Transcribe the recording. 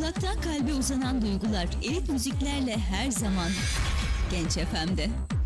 Kulaktan kalbe uzanan duygular elit müziklerle her zaman Genç FM'de.